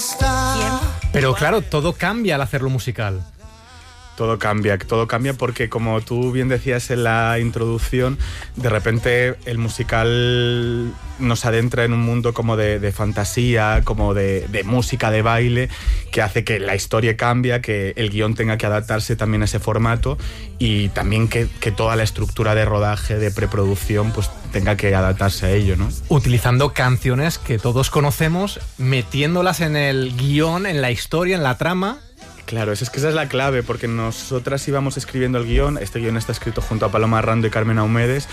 Pero claro, todo cambia al hacerlo musical. Todo cambia porque, como tú bien decías en la introducción, de repente el musical nos adentra en un mundo como de fantasía, como de música, de baile, que hace que la historia cambie, que el guión tenga que adaptarse también a ese formato y también que toda la estructura de rodaje, de preproducción, pues tenga que adaptarse a ello, ¿no? Utilizando canciones que todos conocemos, metiéndolas en el guión, en la historia, en la trama. Claro, es que esa es la clave, porque nosotras íbamos escribiendo el guión. Este guión está escrito junto a Paloma Arrando y Carmen Aumedes,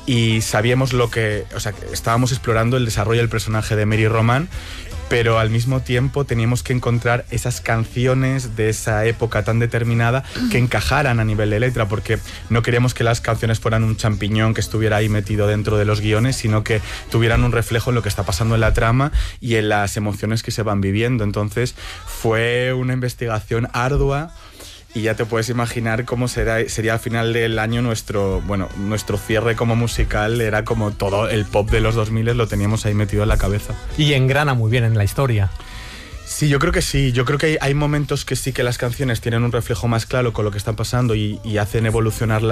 y sabíamos estábamos explorando el desarrollo del personaje de Mary Román, pero al mismo tiempo teníamos que encontrar esas canciones de esa época tan determinada que encajaran a nivel de letra, porque no queríamos que las canciones fueran un champiñón que estuviera ahí metido dentro de los guiones, sino que tuvieran un reflejo en lo que está pasando en la trama y en las emociones que se van viviendo. Entonces fue una investigación ardua, y ya te puedes imaginar cómo sería al final del año nuestro cierre como musical. Era como todo el pop de los 2000 lo teníamos ahí metido en la cabeza. Y engrana muy bien en la historia. Sí, yo creo que sí. Yo creo que hay momentos que sí que las canciones tienen un reflejo más claro con lo que está pasando y hacen evolucionar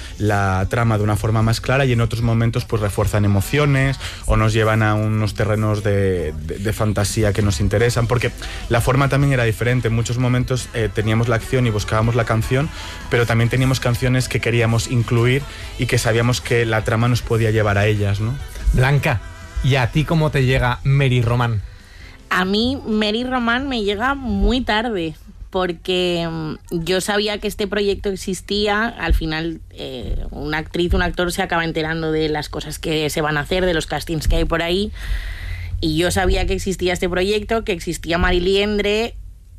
la trama de una forma más clara, y en otros momentos pues refuerzan emociones o nos llevan a unos terrenos de fantasía que nos interesan, porque la forma también era diferente. En muchos momentos teníamos la acción y buscábamos la canción, pero también teníamos canciones que queríamos incluir y que sabíamos que la trama nos podía llevar a ellas, ¿no? Blanca, ¿y a ti cómo te llega Mary Román? A mí Mary Román me llega muy tarde, porque yo sabía que este proyecto existía. Al final una actriz, un actor se acaba enterando de las cosas que se van a hacer, de los castings que hay por ahí, y yo sabía que existía este proyecto, que existía Mari Liendre,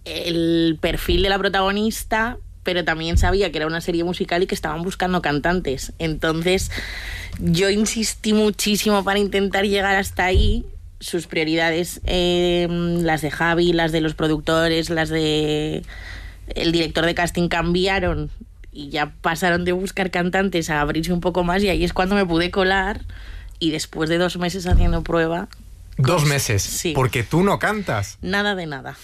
el perfil de la protagonista, pero también sabía que era una serie musical y que estaban buscando cantantes. Entonces yo insistí muchísimo para intentar llegar hasta ahí. Sus prioridades, las de Javi, las de los productores, las de el director de casting, cambiaron y ya pasaron de buscar cantantes a abrirse un poco más, y ahí es cuando me pude colar, y después de 2 meses haciendo prueba... 2 meses, sí. Porque tú no cantas. Nada de nada.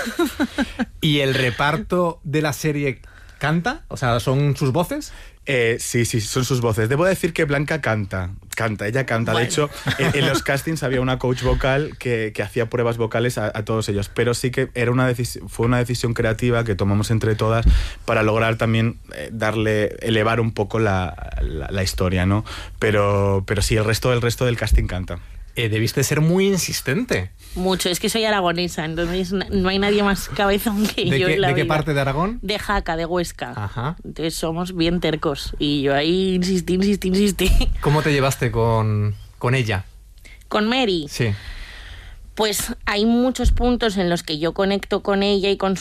¿Y el reparto de la serie canta? O sea, ¿son sus voces? Sí, son sus voces. Debo decir que Blanca canta, ella canta. Bueno. De hecho, en los castings había una coach vocal que hacía pruebas vocales a todos ellos, pero sí que fue una decisión creativa que tomamos entre todas para lograr también elevar un poco la historia, ¿no? Pero sí, el resto del casting canta. Debiste ser muy insistente. Mucho, es que soy aragonesa, entonces no hay nadie más cabezón que yo en la vida. ¿De qué parte de Aragón? De Jaca, de Huesca. Ajá. Entonces somos bien tercos, y yo ahí insistí. ¿Cómo te llevaste con ella? ¿Con Mary? Sí. Pues hay muchos puntos en los que yo conecto con ella y con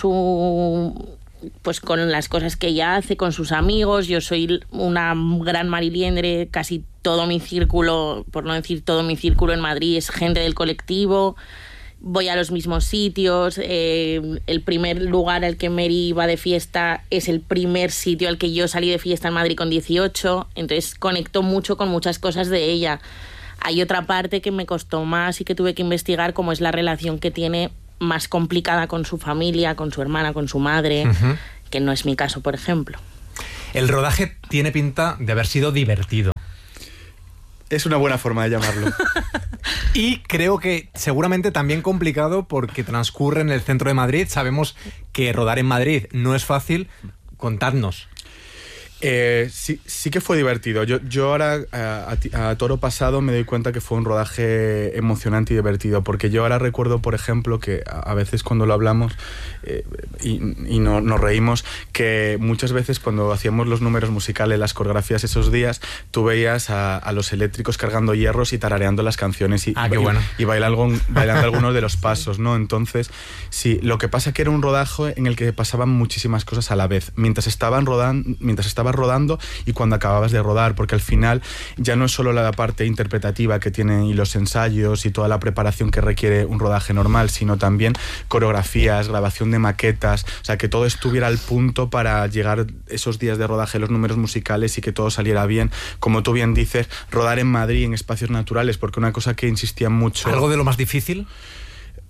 con las cosas que ella hace, con sus amigos. Yo soy una gran Mari Liendre, casi todo mi círculo, por no decir todo mi círculo en Madrid, es gente del colectivo. Voy a los mismos sitios. El primer lugar al que Mary va de fiesta es el primer sitio al que yo salí de fiesta en Madrid con 18. Entonces conecto mucho con muchas cosas de ella. Hay otra parte que me costó más y que tuve que investigar, como es la relación que tiene más complicada con su familia, con su hermana, con su madre, que no es mi caso, por ejemplo. El rodaje tiene pinta de haber sido divertido. Es una buena forma de llamarlo. Y creo que seguramente también complicado, porque transcurre en el centro de Madrid. Sabemos que rodar en Madrid no es fácil. Contadnos. Sí que fue divertido. Yo ahora a toro pasado me doy cuenta que fue un rodaje emocionante y divertido, porque yo ahora recuerdo, por ejemplo, que a veces cuando lo hablamos y nos reímos, que muchas veces cuando hacíamos los números musicales, las coreografías esos días, tú veías a los eléctricos cargando hierros y tarareando las canciones y bailando algunos de los pasos, ¿no? Entonces, sí, lo que pasa que era un rodaje en el que pasaban muchísimas cosas a la vez, mientras estabas rodando y cuando acababas de rodar, porque al final ya no es solo la parte interpretativa que tiene y los ensayos y toda la preparación que requiere un rodaje normal, sino también coreografías, grabación de maquetas, o sea, que todo estuviera al punto para llegar esos días de rodaje, los números musicales, y que todo saliera bien. Como tú bien dices, rodar en Madrid en espacios naturales, porque una cosa que insistía mucho... ¿Algo de lo más difícil?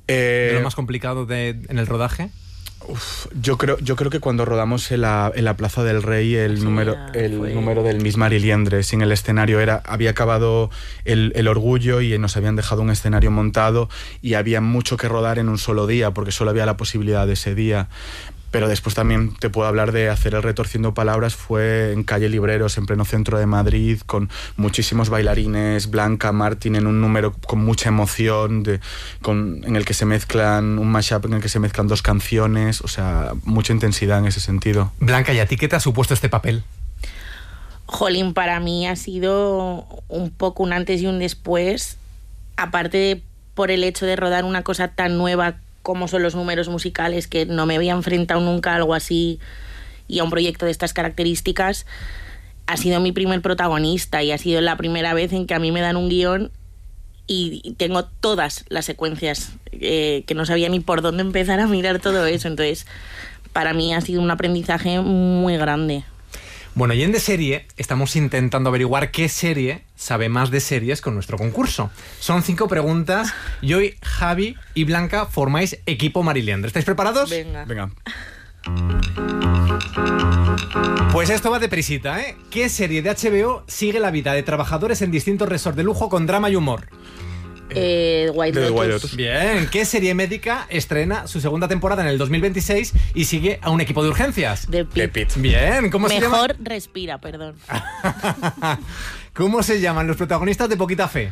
¿De lo más complicado en el rodaje? Yo creo que cuando rodamos en la Plaza del Rey el número del Miss Mariliendre sin el escenario había acabado el Orgullo y nos habían dejado un escenario montado y había mucho que rodar en un solo día porque solo había la posibilidad de ese día. Pero después también te puedo hablar de hacer el Retorciendo Palabras, fue en calle Libreros, en pleno centro de Madrid, con muchísimos bailarines, Blanca, Martín, en un número con mucha emoción, en el que se mezclan, un mashup en el que se mezclan 2 canciones, o sea, mucha intensidad en ese sentido. Blanca, ¿y a ti qué te ha supuesto este papel? Jolín, para mí ha sido un poco un antes y un después, aparte por el hecho de rodar una cosa tan nueva como son los números musicales, que no me había enfrentado nunca a algo así y a un proyecto de estas características. Ha sido mi primer protagonista y ha sido la primera vez en que a mí me dan un guión y tengo todas las secuencias, que no sabía ni por dónde empezar a mirar todo eso. Entonces, para mí ha sido un aprendizaje muy grande. Bueno, y en De Serie estamos intentando averiguar qué serie sabe más de series con nuestro concurso. Son 5 preguntas y hoy Javi y Blanca formáis equipo Mariliendre. ¿Estáis preparados? Venga. Pues esto va deprisita, ¿eh? ¿Qué serie de HBO sigue la vida de trabajadores en distintos resorts de lujo con drama y humor? White Lotus. Bien, ¿qué serie médica estrena su segunda temporada en el 2026 y sigue a un equipo de urgencias? The Pitt. Bien, ¿cómo se llama? Mejor respira, perdón. ¿Cómo se llaman los protagonistas de Poquita Fe?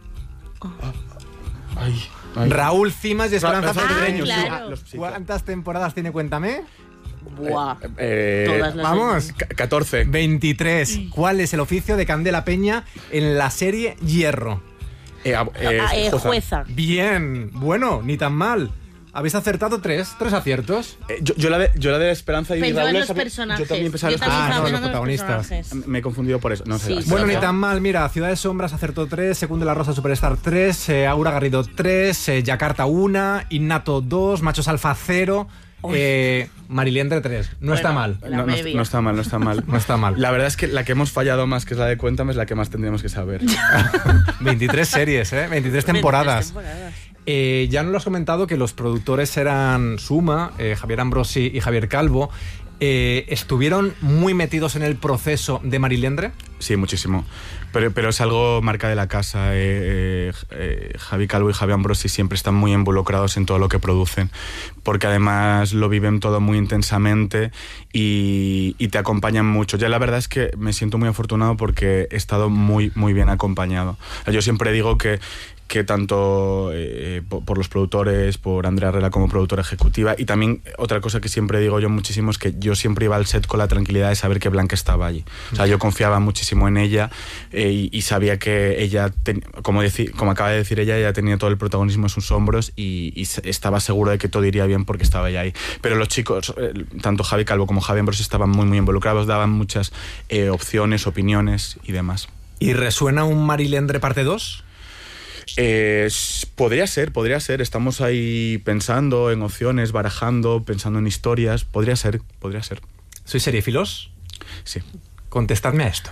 Ay. Raúl Cimas y Esperanza Pedreño. claro. ¿Cuántas temporadas tiene? Cuéntame. Buah. Todas las Vamos. 14. 23. ¿Cuál es el oficio de Candela Peña en la serie Hierro? Jueza. Bien, bueno, ni tan mal. Habéis acertado 3 aciertos. Yo la de Esperanza y Pensaba Raúl en los personajes. Yo también pensaba en los estaba personajes. los pensando en protagonistas. Me he confundido por eso. No sé. Sí, Bueno, sí. ni tan mal. Mira, Ciudad de Sombras acertó 3, Segundo de la Rosa Superstar 3, Aura Garrido 3, Yakarta 1, Innato 2, Machos Alfa 0, Mariliendre 3. No está mal. No está mal. No está mal. La verdad es que la que hemos fallado más, que es la de Cuéntame, es la que más tendríamos que saber. 23 series, 23 temporadas. Ya nos lo has comentado que los productores eran Suma, Javier Ambrosi y Javier Calvo. ¿Estuvieron muy metidos en el proceso de Mariliendre? Sí, muchísimo. Pero es algo marca de la casa. Javi Calvo y Javi Ambrosi siempre están muy involucrados en todo lo que producen, porque además lo viven todo muy intensamente y te acompañan mucho. Ya la verdad es que me siento muy afortunado porque he estado muy, muy bien acompañado. Yo siempre digo que tanto por los productores, por Andrea Herrera como productora ejecutiva, y también otra cosa que siempre digo yo muchísimo es que yo siempre iba al set con la tranquilidad de saber que Blanca estaba allí. O sea, yo confiaba muchísimo en ella y sabía que ella, como acaba de decir ella tenía todo el protagonismo en sus hombros y estaba seguro de que todo iría bien porque estaba ella ahí. Pero los chicos, tanto Javi Calvo como Javi Ambrosi, estaban muy, muy involucrados, daban muchas opciones, opiniones y demás. ¿Y resuena un Mariliendre parte 2? Podría ser. Estamos ahí pensando en opciones, barajando, pensando en historias. Podría ser. ¿Sois seriéfilos? Sí. Contestadme a esto.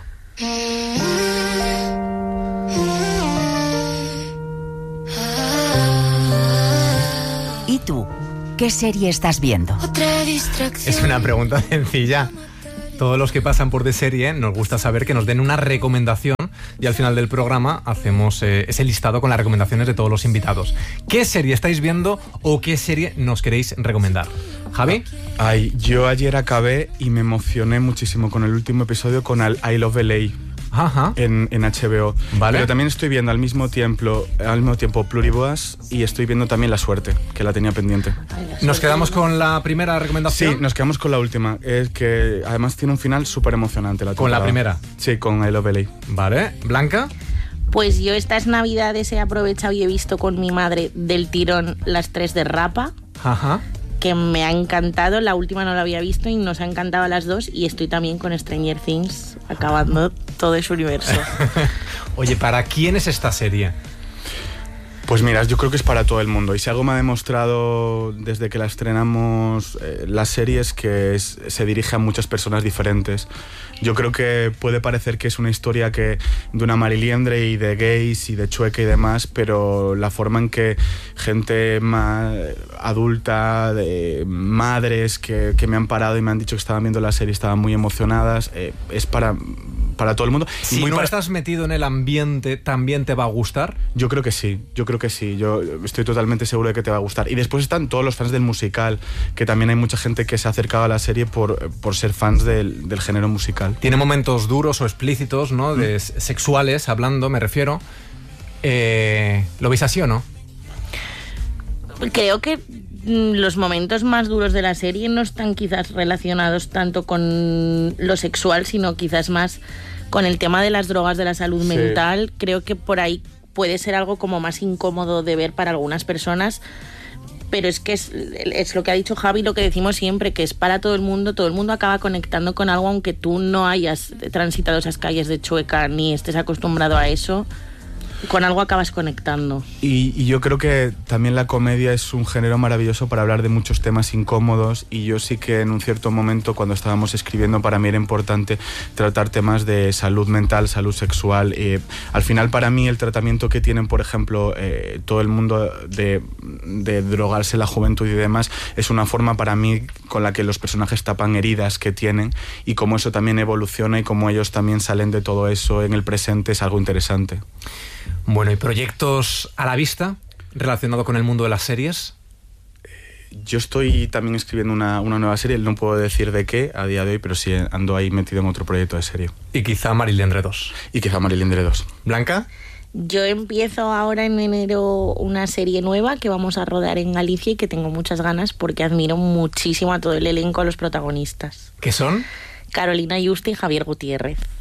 ¿Y tú? ¿Qué serie estás viendo? Es una pregunta sencilla. Todos los que pasan por De Serie nos gusta saber que nos den una recomendación y al final del programa hacemos ese listado con las recomendaciones de todos los invitados. ¿Qué serie estáis viendo o qué serie nos queréis recomendar? ¿Javi? Yo ayer acabé y me emocioné muchísimo con el último episodio, con I Love LA. Ajá. En HBO. Vale. Pero también estoy viendo al mismo tiempo Pluriboas y estoy viendo también La Suerte, que la tenía pendiente. ¿Nos quedamos con la primera recomendación? Sí, nos quedamos con la última. Es que además tiene un final súper emocionante. ¿Con la primera? Sí, con I Love LA. Vale. ¿Blanca? Pues yo estas navidades he aprovechado y he visto con mi madre del tirón las 3 de Rapa. Ajá. Que me ha encantado, la última no la había visto y nos ha encantado a las 2 y estoy también con Stranger Things acabando todo ese universo. Oye, ¿para quién es esta serie? Pues mira, yo creo que es para todo el mundo. Y si algo me ha demostrado desde que la estrenamos la serie es que se dirige a muchas personas diferentes. Yo creo que puede parecer que es una historia de una Mariliendre y de gays y de Chueca y demás, pero la forma en que gente más adulta, de madres que me han parado y me han dicho que estaban viendo la serie y estaban muy emocionadas, es para todo el mundo. Si no estás metido en el ambiente, ¿también te va a gustar? Yo creo que sí. Yo estoy totalmente seguro de que te va a gustar. Y después están todos los fans del musical, que también hay mucha gente que se ha acercado a la serie por ser fans del género musical. Tiene momentos duros o explícitos, ¿no? Sexuales, hablando, me refiero. ¿Lo veis así o no? Creo que los momentos más duros de la serie no están quizás relacionados tanto con lo sexual, sino quizás más con el tema de las drogas, de la salud mental. Creo que por ahí puede ser algo como más incómodo de ver para algunas personas, pero es que es lo que ha dicho Javi, lo que decimos siempre, que es para todo el mundo acaba conectando con algo, aunque tú no hayas transitado esas calles de Chueca ni estés acostumbrado a eso. Con algo acabas conectando. Y yo creo que también la comedia es un género maravilloso para hablar de muchos temas incómodos, y yo sí que en un cierto momento, cuando estábamos escribiendo, para mí era importante tratar temas de salud mental, salud sexual. Al final, para mí, el tratamiento que tienen, por ejemplo, todo el mundo de drogarse, la juventud y demás, es una forma para mí con la que los personajes tapan heridas que tienen, y cómo eso también evoluciona y cómo ellos también salen de todo eso en el presente es algo interesante. Bueno, ¿y proyectos a la vista relacionado con el mundo de las series? Yo estoy también escribiendo una nueva serie, no puedo decir de qué a día de hoy, pero sí ando ahí metido en otro proyecto de serie. Y quizá Mariliendre 2. ¿Blanca? Yo empiezo ahora en enero una serie nueva que vamos a rodar en Galicia y que tengo muchas ganas porque admiro muchísimo a todo el elenco, a los protagonistas. ¿Qué son? Carolina Yuste y Javier Gutiérrez.